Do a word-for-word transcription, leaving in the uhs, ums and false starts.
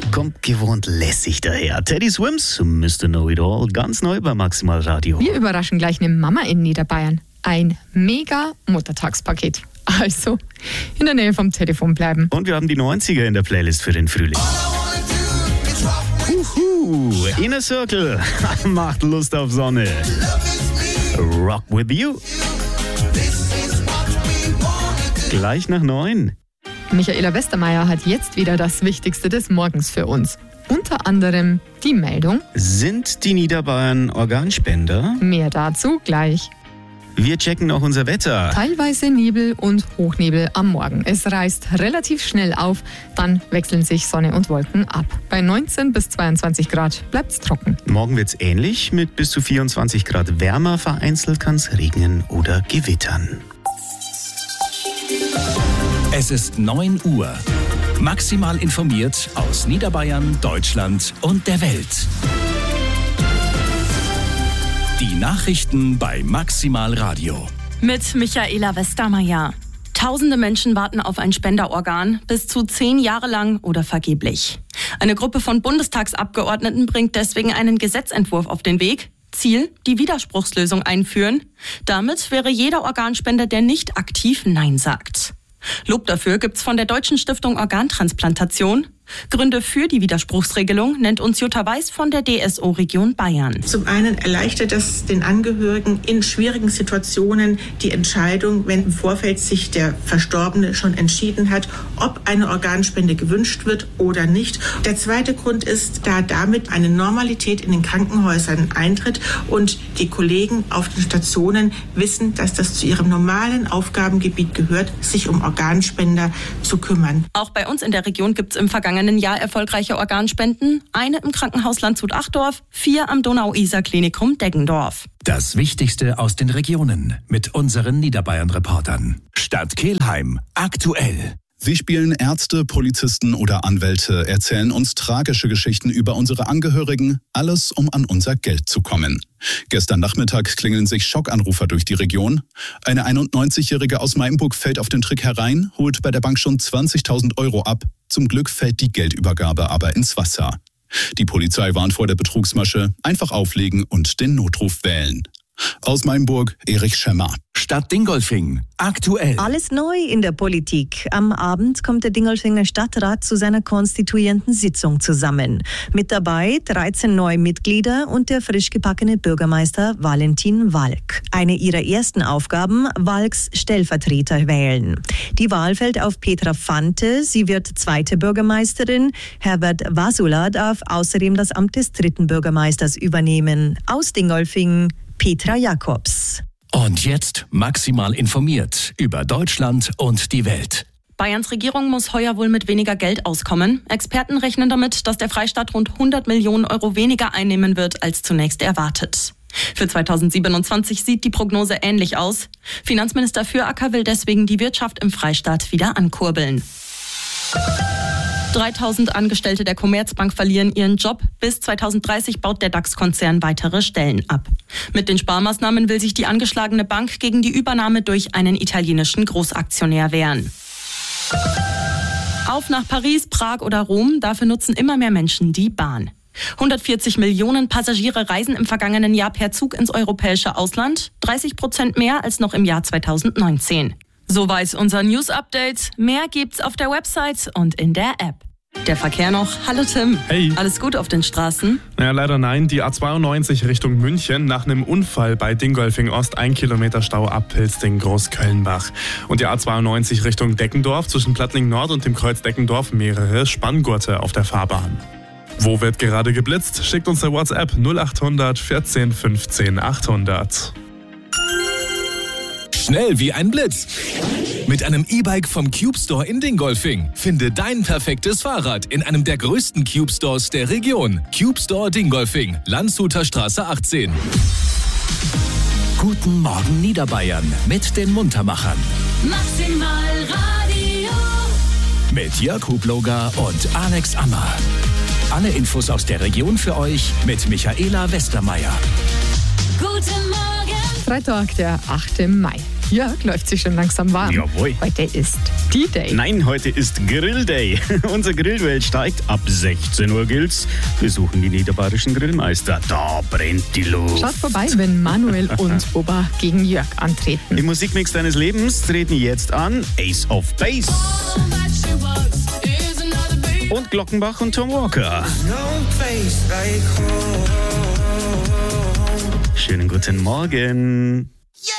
kommt gewohnt lässig daher. Teddy Swims, Mister Know It All, ganz neu bei Maximal Radio. Wir überraschen gleich eine Mama in Niederbayern. Ein mega Muttertagspaket. Also, in der Nähe vom Telefon bleiben. Und wir haben die neunziger in der Playlist für den Frühling. Uhu, Inner Circle macht Lust auf Sonne. Rock with you. Gleich nach neun. Michaela Westermeier hat jetzt wieder das Wichtigste des Morgens für uns. Unter anderem die Meldung: Sind die Niederbayern Organspender? Mehr dazu gleich. Wir checken auch unser Wetter. Teilweise Nebel und Hochnebel am Morgen. Es reißt relativ schnell auf, dann wechseln sich Sonne und Wolken ab. Bei neunzehn bis zweiundzwanzig Grad bleibt's trocken. Morgen wird's ähnlich, mit bis zu vierundzwanzig Grad wärmer. Vereinzelt kann's regnen oder gewittern. Es ist neun Uhr. Maximal informiert aus Niederbayern, Deutschland und der Welt. Die Nachrichten bei Maximal Radio. Mit Michaela Westermeier. Tausende Menschen warten auf ein Spenderorgan, bis zu zehn Jahre lang oder vergeblich. Eine Gruppe von Bundestagsabgeordneten bringt deswegen einen Gesetzentwurf auf den Weg. Ziel, die Widerspruchslösung einführen. Damit wäre jeder Organspender, der nicht aktiv Nein sagt. Lob dafür gibt's von der Deutschen Stiftung Organtransplantation. Gründe für die Widerspruchsregelung nennt uns Jutta Weiß von der D S O-Region Bayern. Zum einen erleichtert es den Angehörigen in schwierigen Situationen die Entscheidung, wenn im Vorfeld sich der Verstorbene schon entschieden hat, ob eine Organspende gewünscht wird oder nicht. Der zweite Grund ist, da damit eine Normalität in den Krankenhäusern eintritt und die Kollegen auf den Stationen wissen, dass das zu ihrem normalen Aufgabengebiet gehört, sich um Organspender zu kümmern. Auch bei uns in der Region gibt's im vergangenen Jahr erfolgreiche Organspenden. Eine im Krankenhaus Landshut-Achdorf, vier am Donau-Isar-Klinikum Deggendorf. Das Wichtigste aus den Regionen mit unseren Niederbayern-Reportern. Stadt Kelheim, aktuell. Sie spielen Ärzte, Polizisten oder Anwälte, erzählen uns tragische Geschichten über unsere Angehörigen, alles um an unser Geld zu kommen. Gestern Nachmittag klingeln sich Schockanrufer durch die Region. Eine einundneunzigjährige aus Mainburg fällt auf den Trick herein, holt bei der Bank schon zwanzigtausend Euro ab. Zum Glück fällt die Geldübergabe aber ins Wasser. Die Polizei warnt vor der Betrugsmasche, einfach auflegen und den Notruf wählen. Aus Mainburg, Erich Schemmer. Stadt Dingolfing, aktuell. Alles neu in der Politik. Am Abend kommt der Dingolfinger Stadtrat zu seiner konstituierenden Sitzung zusammen. Mit dabei dreizehn neue Mitglieder und der frisch gebackene Bürgermeister Valentin Walk. Eine ihrer ersten Aufgaben, Walks Stellvertreter wählen. Die Wahl fällt auf Petra Fante. Sie wird zweite Bürgermeisterin. Herbert Vasula darf außerdem das Amt des dritten Bürgermeisters übernehmen. Aus Dingolfing, Petra Jakobs. Und jetzt maximal informiert über Deutschland und die Welt. Bayerns Regierung muss heuer wohl mit weniger Geld auskommen. Experten rechnen damit, dass der Freistaat rund hundert Millionen Euro weniger einnehmen wird als zunächst erwartet. Für zweitausendsiebenundzwanzig sieht die Prognose ähnlich aus. Finanzminister Füracker will deswegen die Wirtschaft im Freistaat wieder ankurbeln. dreitausend Angestellte der Commerzbank verlieren ihren Job. Bis zweitausenddreißig baut der DAX-Konzern weitere Stellen ab. Mit den Sparmaßnahmen will sich die angeschlagene Bank gegen die Übernahme durch einen italienischen Großaktionär wehren. Auf nach Paris, Prag oder Rom, dafür nutzen immer mehr Menschen die Bahn. hundertvierzig Millionen Passagiere reisen im vergangenen Jahr per Zug ins europäische Ausland, dreißig Prozent mehr als noch im Jahr zweitausendneunzehn. Soweit unser News-Update. Mehr gibt's auf der Website und in der App. Der Verkehr noch. Hallo Tim. Hey. Alles gut auf den Straßen? Ja, leider nein. Die A zweiundneunzig Richtung München. Nach einem Unfall bei Dingolfing Ost ein Kilometer Stau ab Pilsting-Großkölnbach. Und die A zweiundneunzig Richtung Deckendorf zwischen Plattling Nord und dem Kreuz Deckendorf mehrere Spanngurte auf der Fahrbahn. Wo wird gerade geblitzt? Schickt uns der WhatsApp null achthundert vierzehn fünfzehn achthundert. Schnell wie ein Blitz. Mit einem E-Bike vom Cube Store in Dingolfing. Finde dein perfektes Fahrrad in einem der größten Cube Stores der Region. Cube Store Dingolfing, Landshuter Straße achtzehn. Guten Morgen Niederbayern mit den Muntermachern. Maximal Radio. Mit Jakub Loga und Alex Ammer. Alle Infos aus der Region für euch mit Michaela Westermeier. Guten Morgen. Freitag, der achte Mai. Jörg läuft sich schon langsam warm. Jawohl. Heute ist D-Day. Nein, heute ist Grill-Day. Unser Grillduell steigt. Ab sechzehn Uhr gilt's. Wir suchen die niederbayerischen Grillmeister. Da brennt die Luft. Schaut vorbei, wenn Manuel und Bubba gegen Jörg antreten. Im Musikmix deines Lebens treten jetzt an Ace of Base und Glockenbach und Tom Walker. Schönen guten Morgen.